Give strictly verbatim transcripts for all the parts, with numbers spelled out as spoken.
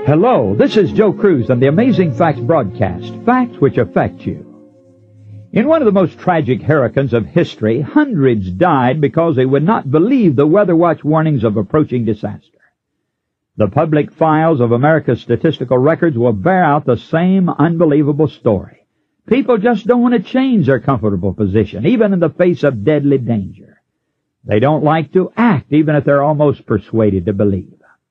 Hello, this is Joe Cruz on the Amazing Facts broadcast, facts which affect you. In one of the most tragic hurricanes of history, hundreds died because they would not believe the Weather Watch warnings of approaching disaster. The public files of America's statistical records will bear out the same unbelievable story. People just don't want to change their comfortable position, even in the face of deadly danger. They don't like to act, even if they're almost persuaded to believe.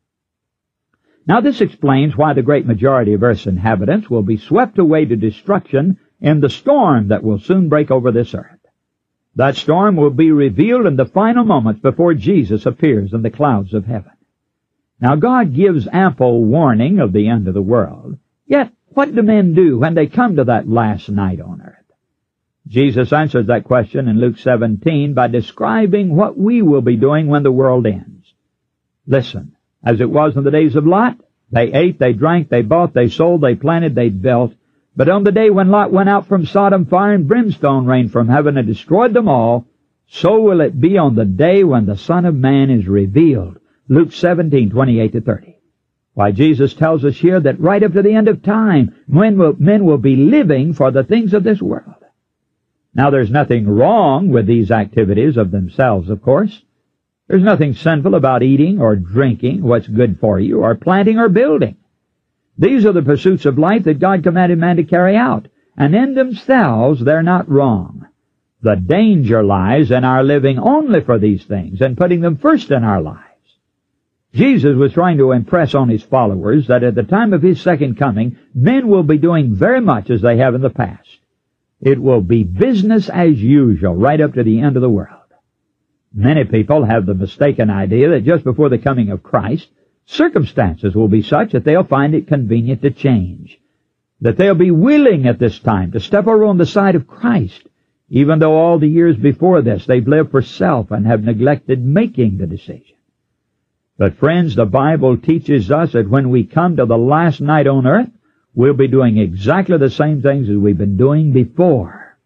Now this explains why the great majority of Earth's inhabitants will be swept away to destruction in the storm that will soon break over this earth. That storm will be revealed in the final moments before Jesus appears in the clouds of heaven. Now God gives ample warning of the end of the world. Yet what do men do when they come to that last night on earth? Jesus answers that question in Luke seventeen by describing what we will be doing when the world ends. Listen, as it was in the days of Lot, they ate, they drank, they bought, they sold, they planted, they built. But on the day when Lot went out from Sodom, fire and brimstone rained from heaven and destroyed them all, so will it be on the day when the Son of Man is revealed. Luke seventeen, twenty-eight to thirty. Why, Jesus tells us here that right up to the end of time, men will, men will be living for the things of this world. Now, there's nothing wrong with these activities of themselves, of course. There's nothing sinful about eating or drinking what's good for you, or planting or building. These are the pursuits of life that God commanded man to carry out, and in themselves they're not wrong. The danger lies in our living only for these things and putting them first in our lives. Jesus was trying to impress on his followers that at the time of his second coming, men will be doing very much as they have in the past. It will be business as usual right up to the end of the world. Many people have the mistaken idea that just before the coming of Christ, circumstances will be such that they'll find it convenient to change, that they'll be willing at this time to step over on the side of Christ, even though all the years before this they've lived for self and have neglected making the decision. But friends, the Bible teaches us that when we come to the last night on earth, we'll be doing exactly the same things as we've been doing before,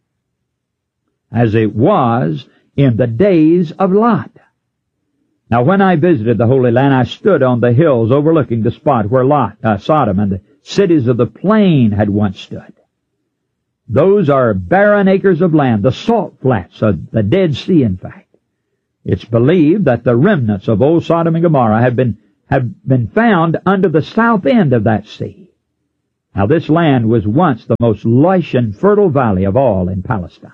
as it was in the days of Lot. Now, when I visited the Holy Land, I stood on the hills overlooking the spot where Lot, uh, Sodom and the cities of the plain had once stood. Those are barren acres of land, the salt flats of the Dead Sea, in fact. It's believed that the remnants of old Sodom and Gomorrah have been, have been found under the south end of that sea. Now, this land was once the most lush and fertile valley of all in Palestine.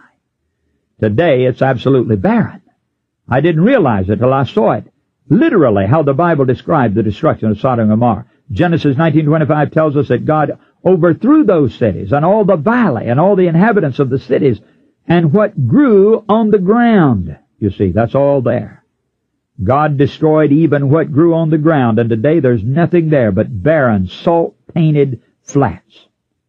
Today, it's absolutely barren. I didn't realize it till I saw it, literally how the Bible described the destruction of Sodom and Gomorrah. Genesis nineteen twenty-five tells us that God overthrew those cities and all the valley and all the inhabitants of the cities and what grew on the ground. You see, that's all there. God destroyed even what grew on the ground, and today there's nothing there but barren, salt-painted flats.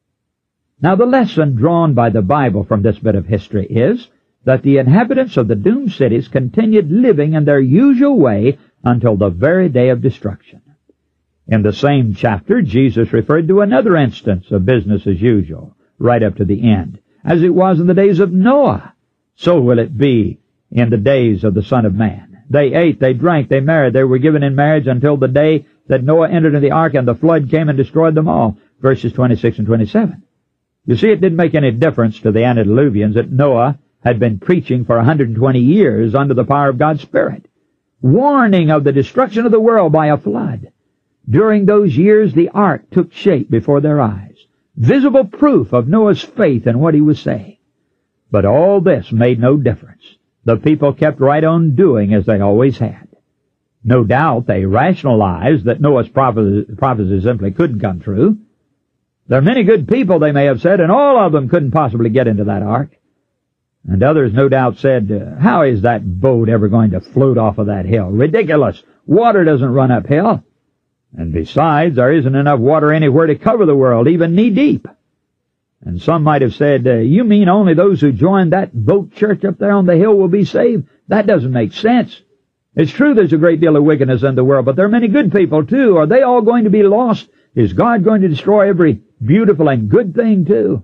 Now, the lesson drawn by the Bible from this bit of history is that the inhabitants of the doomed cities continued living in their usual way until the very day of destruction. In the same chapter, Jesus referred to another instance of business as usual, right up to the end. As it was in the days of Noah, so will it be in the days of the Son of Man. They ate, they drank, they married, they were given in marriage until the day that Noah entered into the ark and the flood came and destroyed them all. Verses twenty-six and twenty-seven. You see, it didn't make any difference to the antediluvians that Noah had been preaching for one hundred twenty years under the power of God's Spirit, warning of the destruction of the world by a flood. During those years, the ark took shape before their eyes, visible proof of Noah's faith in what he was saying. But all this made no difference. The people kept right on doing as they always had. No doubt they rationalized that Noah's prophecy simply couldn't come true. There are many good people, they may have said, and all of them couldn't possibly get into that ark. And others no doubt said, uh, how is that boat ever going to float off of that hill? Ridiculous! Water doesn't run uphill. And besides, there isn't enough water anywhere to cover the world, even knee-deep. And some might have said, uh, you mean only those who join that boat church up there on the hill will be saved? That doesn't make sense. It's true there's a great deal of wickedness in the world, but there are many good people too. Are they all going to be lost? Is God going to destroy every beautiful and good thing too?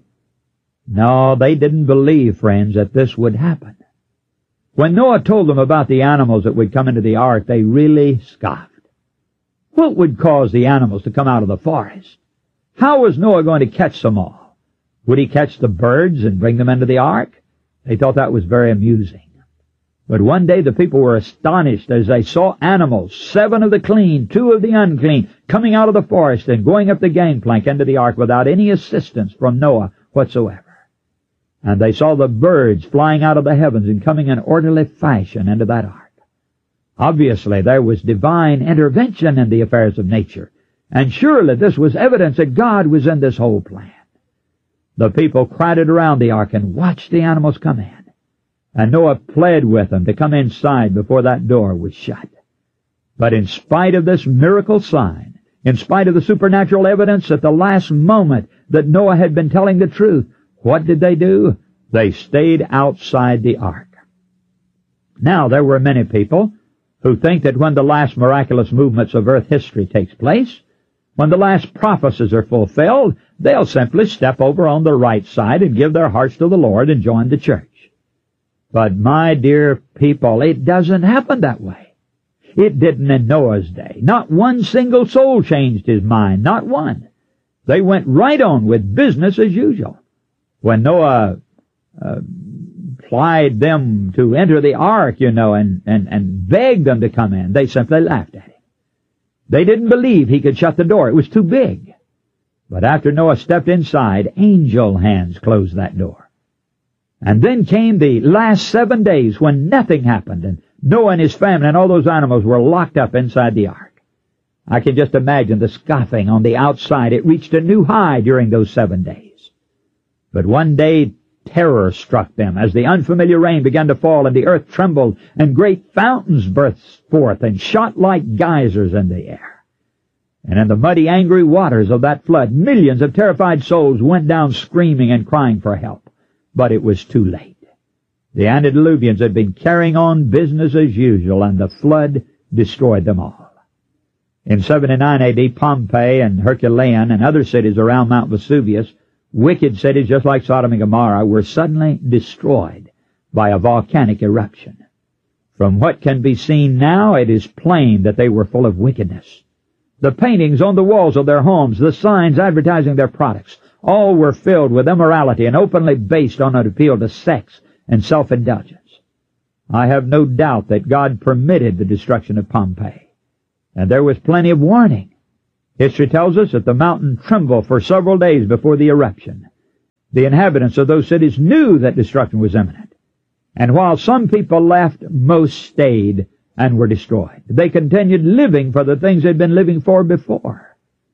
No, they didn't believe, friends, that this would happen. When Noah told them about the animals that would come into the ark, they really scoffed. What would cause the animals to come out of the forest? How was Noah going to catch them all? Would he catch the birds and bring them into the ark? They thought that was very amusing. But one day the people were astonished as they saw animals, seven of the clean, two of the unclean, coming out of the forest and going up the gangplank into the ark without any assistance from Noah whatsoever. And they saw the birds flying out of the heavens and coming in orderly fashion into that ark. Obviously, there was divine intervention in the affairs of nature, and surely this was evidence that God was in this whole plan. The people crowded around the ark and watched the animals come in. And Noah pled with them to come inside before that door was shut. But in spite of this miracle sign, in spite of the supernatural evidence at the last moment that Noah had been telling the truth, what did they do? They stayed outside the ark. Now, there were many people who think that when the last miraculous movements of earth history takes place, when the last prophecies are fulfilled, they'll simply step over on the right side and give their hearts to the Lord and join the church. But my dear people, it doesn't happen that way. It didn't in Noah's day. Not one single soul changed his mind, not one. They went right on with business as usual. When Noah uh, plied them to enter the ark, you know, and, and, and begged them to come in, they simply laughed at him. They didn't believe he could shut the door. It was too big. But after Noah stepped inside, angel hands closed that door. And then came the last seven days when nothing happened, and Noah and his family and all those animals were locked up inside the ark. I can just imagine the scoffing on the outside. It reached a new high during those seven days. But one day terror struck them as the unfamiliar rain began to fall and the earth trembled and great fountains burst forth and shot like geysers in the air. And in the muddy, angry waters of that flood, millions of terrified souls went down screaming and crying for help. But it was too late. The antediluvians had been carrying on business as usual, and the flood destroyed them all. In seventy-nine A D, Pompeii and Herculaneum and other cities around Mount Vesuvius, wicked cities just like Sodom and Gomorrah, were suddenly destroyed by a volcanic eruption. From what can be seen now, it is plain that they were full of wickedness. The paintings on the walls of their homes, the signs advertising their products, all were filled with immorality and openly based on an appeal to sex and self-indulgence. I have no doubt that God permitted the destruction of Pompeii, and there was plenty of warning. History tells us that the mountain trembled for several days before the eruption. The inhabitants of those cities knew that destruction was imminent, and while some people left, most stayed and were destroyed. They continued living for the things they'd been living for before.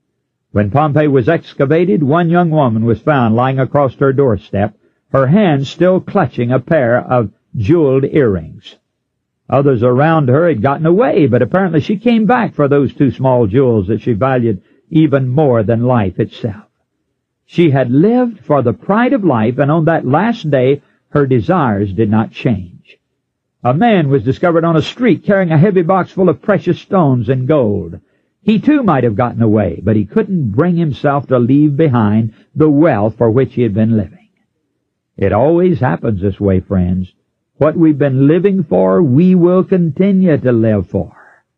When Pompeii was excavated, one young woman was found lying across her doorstep, her hand still clutching a pair of jeweled earrings. Others around her had gotten away, but apparently she came back for those two small jewels that she valued even more than life itself. She had lived for the pride of life, and on that last day her desires did not change. A man was discovered on a street carrying a heavy box full of precious stones and gold. He too might have gotten away, but he couldn't bring himself to leave behind the wealth for which he had been living. It always happens this way, friends. What we've been living for, we will continue to live for.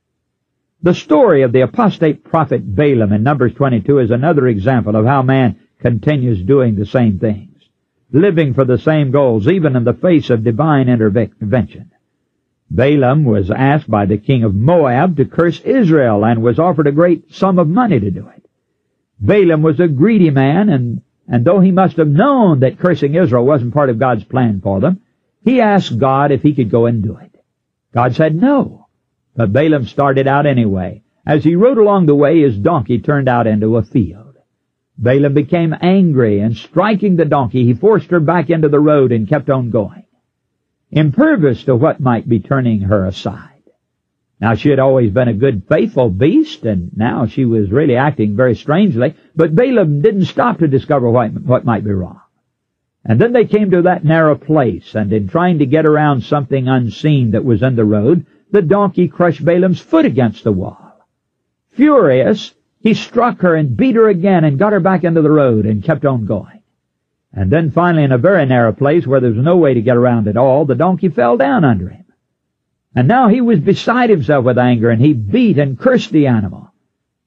The story of the apostate prophet Balaam in Numbers twenty-two is another example of how man continues doing the same things, living for the same goals, even in the face of divine intervention. Balaam was asked by the king of Moab to curse Israel and was offered a great sum of money to do it. Balaam was a greedy man, and, and though he must have known that cursing Israel wasn't part of God's plan for them, he asked God if he could go and do it. God said no, but Balaam started out anyway. As he rode along the way, his donkey turned out into a field. Balaam became angry, and striking the donkey, he forced her back into the road and kept on going, impervious to what might be turning her aside. Now, she had always been a good, faithful beast, and now she was really acting very strangely, but Balaam didn't stop to discover what, what might be wrong. And then they came to that narrow place, and in trying to get around something unseen that was in the road, the donkey crushed Balaam's foot against the wall. Furious, he struck her and beat her again and got her back into the road and kept on going. And then finally, in a very narrow place where there was no way to get around at all, the donkey fell down under him. And now he was beside himself with anger, and he beat and cursed the animal.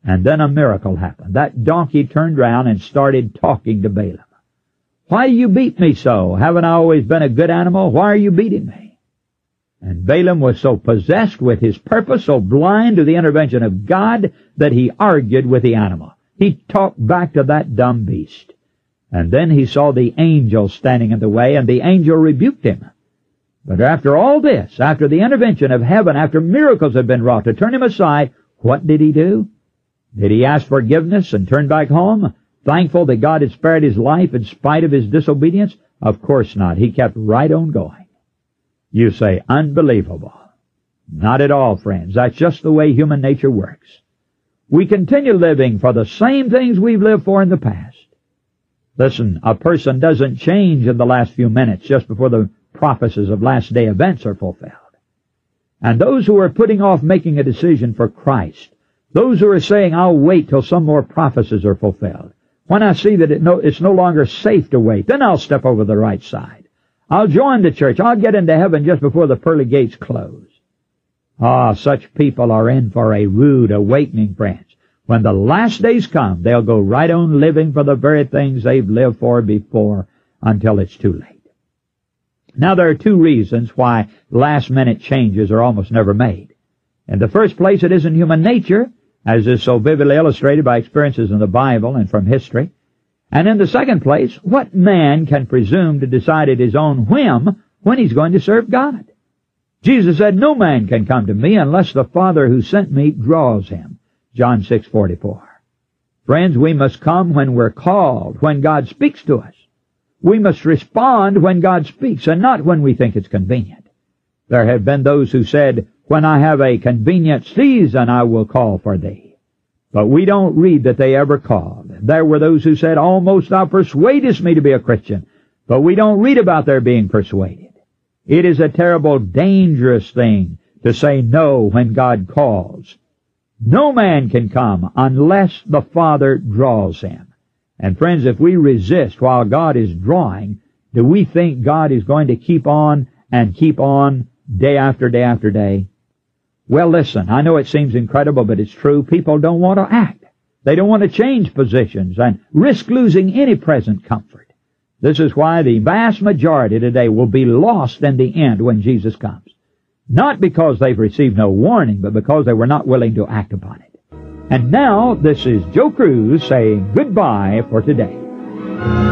And then a miracle happened. That donkey turned round and started talking to Balaam. "Why do you beat me so? Haven't I always been a good animal? Why are you beating me?" And Balaam was so possessed with his purpose, so blind to the intervention of God, that he argued with the animal. He talked back to that dumb beast. And then he saw the angel standing in the way, and the angel rebuked him. But after all this, after the intervention of heaven, after miracles had been wrought to turn him aside, what did he do? Did he ask forgiveness and turn back home, thankful that God had spared his life in spite of his disobedience? Of course not. He kept right on going. You say, unbelievable. Not at all, friends. That's just the way human nature works. We continue living for the same things we've lived for in the past. Listen, a person doesn't change in the last few minutes just before the prophecies of last day events are fulfilled. And those who are putting off making a decision for Christ, those who are saying, I'll wait till some more prophecies are fulfilled, when I see that it no, it's no longer safe to wait, then I'll step over the right side. I'll join the church. I'll get into heaven just before the pearly gates close. Ah, such people are in for a rude awakening, friends. When the last days come, they'll go right on living for the very things they've lived for before until it's too late. Now, there are two reasons why last-minute changes are almost never made. In the first place, it isn't human nature, as is so vividly illustrated by experiences in the Bible and from history. And in the second place, what man can presume to decide at his own whim when he's going to serve God? Jesus said, no man can come to me unless the Father who sent me draws him. John six forty-four. Friends, we must come when we're called, when God speaks to us. We must respond when God speaks, and not when we think it's convenient. There have been those who said, when I have a convenient season, I will call for thee. But we don't read that they ever called. There were those who said, almost thou persuadest me to be a Christian. But we don't read about their being persuaded. It is a terrible, dangerous thing to say no when God calls. No man can come unless the Father draws him. And friends, if we resist while God is drawing, do we think God is going to keep on and keep on day after day after day? Well, listen, I know it seems incredible, but it's true. People don't want to act. They don't want to change positions and risk losing any present comfort. This is why the vast majority today will be lost in the end when Jesus comes. Not because they've received no warning, but because they were not willing to act upon it. And now, this is Joe Cruz saying goodbye for today.